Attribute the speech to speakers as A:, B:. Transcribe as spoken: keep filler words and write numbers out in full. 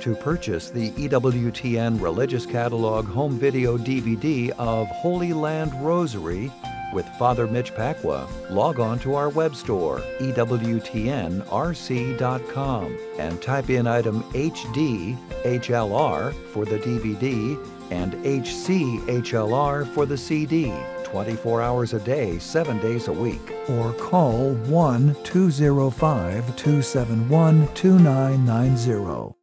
A: To purchase the E W T N Religious Catalog home video D V D of Holy Land Rosary with Father Mitch Pacwa, log on to our web store, E W T N R C dot com, and type in item H D H L R for the D V D and H C H L R for the C D, twenty-four hours a day, seven days a week. Or call one two zero five, two seven one, two nine nine zero.